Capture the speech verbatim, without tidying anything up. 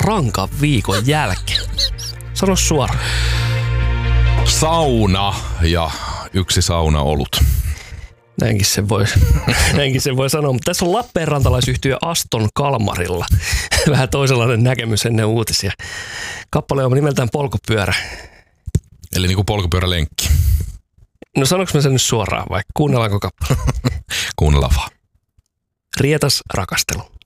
rankan viikon jälkeen? Sano suoraan. Sauna ja yksi saunaolut. Näinkin se voi, näinkin se voi sanoa, mutta tässä on Lappeenrantalaisyhtiö Aston Kalmarilla vähän toisenlainen näkemys ennen uutisia. Kappale on nimeltään Polkupyörä. Eli niinku polkupyörälenkki. No sanoinko mä sen nyt suoraan vai kuunnellaanko kappale? Kuunnellaan vaan. Rietas rakastelu.